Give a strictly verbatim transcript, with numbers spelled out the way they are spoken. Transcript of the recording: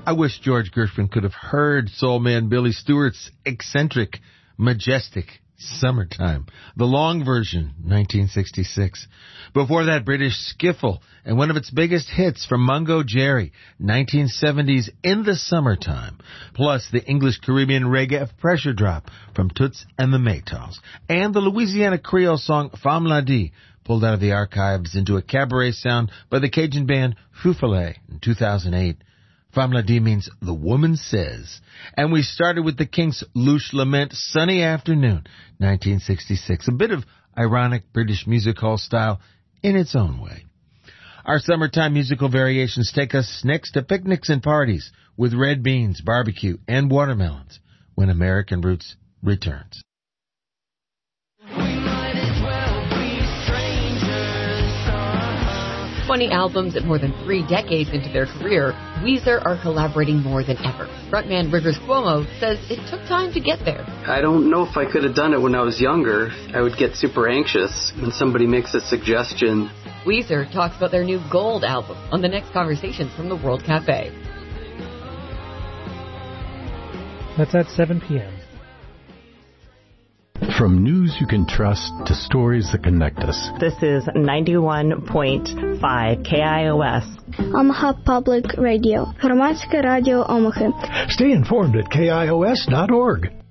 I wish George Gershwin could have heard soul man Billy Stewart's eccentric, majestic Summertime, the long version, nineteen sixty-six. Before that, British skiffle, and one of its biggest hits from Mungo Jerry, nineteen seventies, In the Summertime, plus the English-Caribbean reggae Pressure Drop from Toots and the Maytals, and the Louisiana Creole song Femme La Di, pulled out of the archives into a cabaret sound by the Cajun band Fou Follet in two thousand eight. Femme La Di means the woman says. And we started with the Kinks' Louche Lament, Sunny Afternoon, nineteen sixty-six. A bit of ironic British music hall style in its own way. Our summertime musical variations take us next to picnics and parties with red beans, barbecue, and watermelons when American Roots returns. twenty albums and more than three decades into their career, Weezer are collaborating more than ever. Frontman Rivers Cuomo says it took time to get there. I don't know if I could have done it when I was younger. I would get super anxious when somebody makes a suggestion. Weezer talks about their new Gold album on the next Conversations from the World Cafe. That's at seven p.m. From news you can trust to stories that connect us. This is ninety-one point five K I O S. Omaha Public Radio. Hromadske Radio Omaha. Stay informed at K I O S dot org.